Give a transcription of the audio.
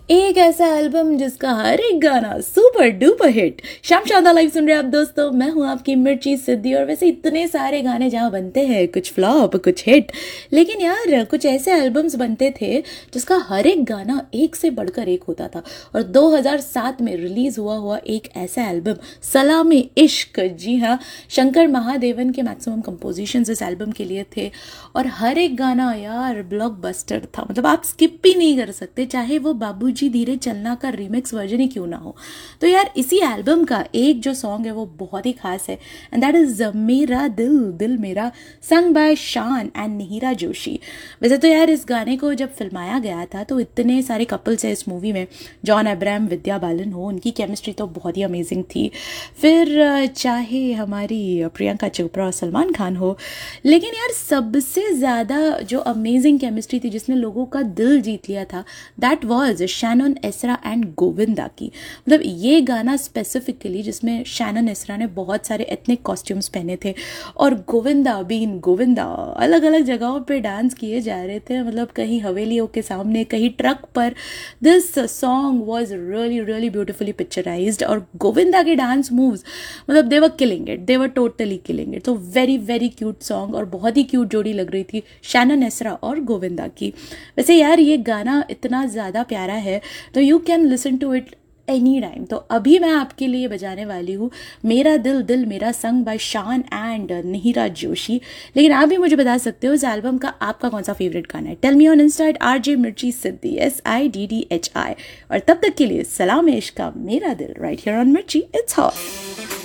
एक ऐसा एल्बम जिसका हर एक गाना सुपर डुपर हिट। शाम शानदार लाइव सुन रहे हैं आप दोस्तों, मैं हूं आपकी मिर्ची सिद्धि। और वैसे इतने सारे गाने जहां बनते हैं, कुछ फ्लॉप कुछ हिट, लेकिन यार कुछ ऐसे एल्बम्स बनते थे जिसका हर एक गाना एक से बढ़कर एक होता था। और 2007 में रिलीज हुआ एक ऐसा एल्बम सलामी इश्क, जी हाँ, शंकर महादेवन के मैक्सिमम कंपोजिशंस इस एल्बम के लिए थे। और हर एक गाना यार ब्लॉकबस्टर था, मतलब आप स्किप ही नहीं कर सकते, चाहे वो बाबूजी धीरे चलना का रीमिक्स वर्जन ही क्यों ना हो। तो यार इसी एल्बम का एक जो सॉन्ग है वो बहुत ही खास है, एंड दैट इज मेरा दिल दिल मेरा, संग बाय शान एंड निहिरा जोशी। वैसे तो यार इस गाने को जब फिल्माया गया था तो इतने सारे कपल्स हैं इस मूवी में, जॉन अब्राहम, विद्या बालन हो, उनकी केमिस्ट्री तो बहुत ही अमेजिंग थी। फिर चाहे हमारी प्रियंका चोपड़ा और सलमान खान हो, लेकिन यार सबसे ज़्यादा जो अमेजिंग केमिस्ट्री थी जिसने लोगों का दिल जीत लिया था, that was Shannon Ezra and Govinda की। मतलब ये गाना स्पेसिफिकली जिसमें शैनन एसरा ने बहुत सारे एथनिक कॉस्ट्यूम्स पहने थे और गोविंदा बीन गोविंदा अलग अलग जगहों पे डांस किए जा रहे थे, मतलब कहीं हवेलियों के सामने, कहीं ट्रक पर। This song was really really beautifully picturised, और गोविंदा के डांस मूव्स, मतलब दे वर killing it, they were totally killing it. तो वेरी वेरी क्यूट सॉन्ग, और बहुत ही क्यूट जोड़ी लग रही थी शैनन एसरा और गोविंदा की। वैसे यार ये गाना इतना ज़्यादा प्यारा है तो you can listen to it any time. तो अभी मैं आपके लिए बजाने वाली हूँ मेरा दिल दिल मेरा, संग बाय शान एंड निहिरा जोशी। लेकिन आप भी मुझे बता सकते हो इस एल्बम का आपका कौन सा फेवरेट गाना है। Tell me on Insta RJ मिर्ची सिद्धि, SIDDHI। और तब तक के लिए सलाम इश्क का मेरा दिल, राइट हियर ऑन मिर्ची, इट्स हॉट।